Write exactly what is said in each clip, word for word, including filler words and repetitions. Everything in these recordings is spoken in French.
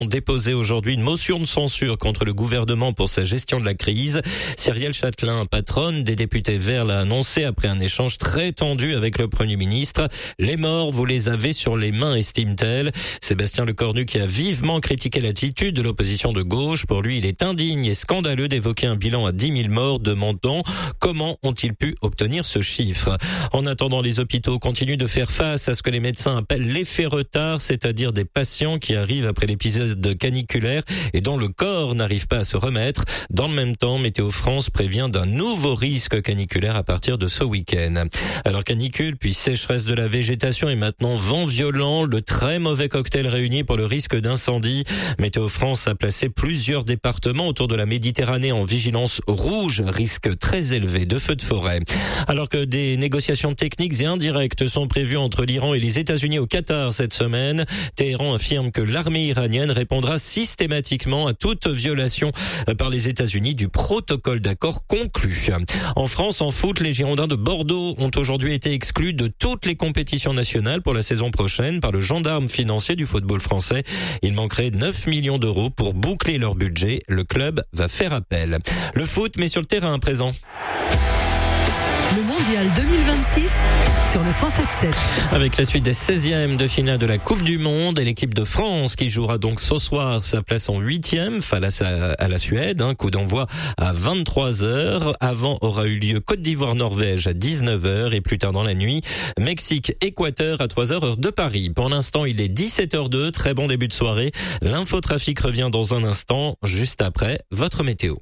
ont déposé aujourd'hui une motion de censure contre le gouvernement pour sa gestion de la crise. Cyrielle Châtelain, patronne des députés Verts, l'a annoncé après un échange très tendu avec le Premier ministre. Les morts, vous les avez sur les mains, estime-t-elle. Sébastien Lecornu qui a vivement critiqué l'attitude de l'opposition de gauche. Pour lui, il est indigne et scandaleux d'évoquer un bilan à dix mille morts, demandant comment ont-ils pu obtenir ce chiffre. En attendant, les hôpitaux continuent de faire face à ce que les médecins appellent l'effet retard, c'est-à-dire des patients qui arrivent après l'épisode caniculaire et dont le corps n'arrive pas à se remettre. Dans le même temps, Météo France prévient d'un nouveau risque caniculaire à partir de ce week-end. Alors canicule, puis sécheresse de la végétation et maintenant vent violent, le très mauvais cocktail réuni pour le risque d'incendie. Météo France a placé plusieurs départements autour de la Méditerranée en vigilance rouge, risque très élevé de feux de forêt. Alors que des négociations techniques et indirectes sont prévues entre l'Iran et les États-Unis au Qatar cette semaine, Téhéran affirme que l'armée iranienne répondra systématiquement à toute violation par les États-Unis du protocole d'accord conclu. En France, en foot, les Girondins de Bordeaux ont aujourd'hui été exclus de toutes les compétitions nationales pour la saison prochaine par le gendarme financier du football français. Il manquerait neuf millions d'euros pour boucler leur budget. Le club va faire appel. Le foot, mais sur le terrain à présent. Le mondial deux mille vingt-six sur le cent sept sept. Avec la suite des seizièmes de finale de la Coupe du Monde et l'équipe de France qui jouera donc ce soir sa place en huitième face à la Suède. Un coup d'envoi à vingt-trois heures. Avant aura eu lieu Côte d'Ivoire-Norvège à dix-neuf heures et plus tard dans la nuit, Mexique-Équateur à trois heures heure de Paris. Pour l'instant, il est dix-sept heures deux. Très bon début de soirée. L'infotrafic revient dans un instant, juste après votre météo.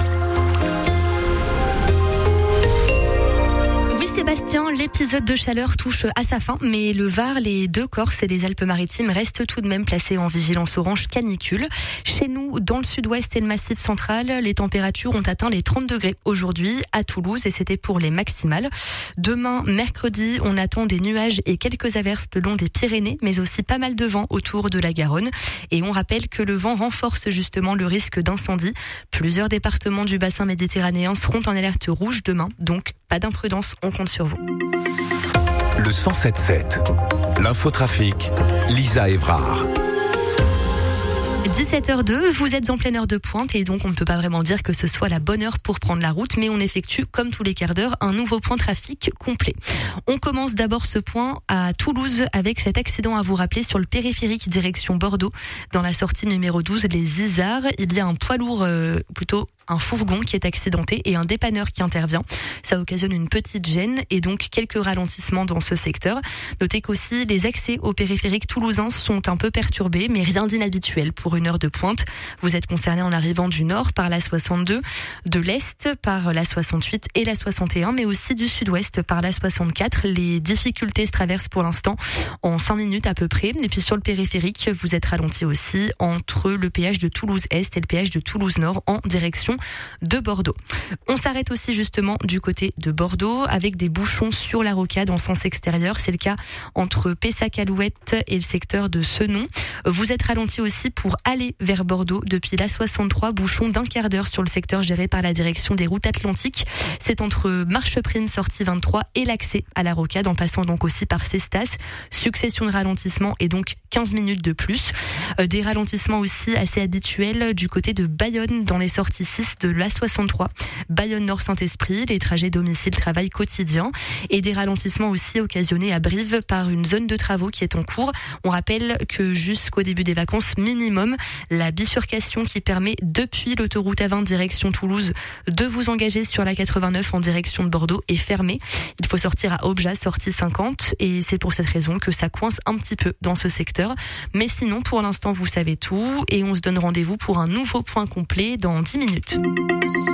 Sébastien, l'épisode de chaleur touche à sa fin, mais le Var, les deux Corses et les Alpes-Maritimes restent tout de même placés en vigilance orange canicule. Chez nous, dans le sud-ouest et le massif central, les températures ont atteint les trente degrés aujourd'hui à Toulouse et c'était pour les maximales. Demain, mercredi, on attend des nuages et quelques averses le long des Pyrénées, mais aussi pas mal de vent autour de la Garonne. Et on rappelle que le vent renforce justement le risque d'incendie. Plusieurs départements du bassin méditerranéen seront en alerte rouge demain, donc pas d'imprudence, on compte sur vous. Le cent sept sept, l'infotrafic, Lisa Evrard. dix-sept heures deux, vous êtes en pleine heure de pointe et donc on ne peut pas vraiment dire que ce soit la bonne heure pour prendre la route, mais on effectue comme tous les quarts d'heure un nouveau point trafic complet. On commence d'abord ce point à Toulouse avec cet accident à vous rappeler sur le périphérique direction Bordeaux. Dans la sortie numéro douze, les Isards, il y a un poids lourd, euh, plutôt un fourgon qui est accidenté et un dépanneur qui intervient. Ça occasionne une petite gêne et donc quelques ralentissements dans ce secteur. Notez qu'aussi les accès au périphérique toulousain sont un peu perturbés, mais rien d'inhabituel pour une heure de pointe. Vous êtes concerné en arrivant du nord par la soixante-deux, de l'est par la soixante-huit et la soixante et un, mais aussi du sud-ouest par la soixante-quatre. Les difficultés se traversent pour l'instant en cinq minutes à peu près. Et puis sur le périphérique, vous êtes ralenti aussi entre le péage de Toulouse-Est et le péage de Toulouse-Nord en direction de Bordeaux. On s'arrête aussi justement du côté de Bordeaux avec des bouchons sur la rocade en sens extérieur. C'est le cas entre Pessac-Alouette et le secteur de Senon. Vous êtes ralenti aussi pour aller vers Bordeaux depuis la soixante-trois, bouchon d'un quart d'heure sur le secteur géré par la direction des routes atlantiques. C'est entre Marcheprime sortie vingt-trois et l'accès à la rocade en passant donc aussi par Cestas. Succession de ralentissements et donc quinze minutes de plus. Euh, des ralentissements aussi assez habituels du côté de Bayonne dans les sorties six de la soixante-trois. Bayonne-Nord-Saint-Esprit, les trajets domicile-travail quotidien et des ralentissements aussi occasionnés à Brive par une zone de travaux qui est en cours. On rappelle que jusqu'au début des vacances minimum, la bifurcation qui permet depuis l'autoroute A vingt direction Toulouse de vous engager sur la quatre-vingt-neuf en direction de Bordeaux est fermée. Il faut sortir à Aubejas, sortie cinquante et c'est pour cette raison que ça coince un petit peu dans ce secteur. Mais sinon, pour l'instant, vous savez tout et on se donne rendez-vous pour un nouveau point complet dans dix minutes.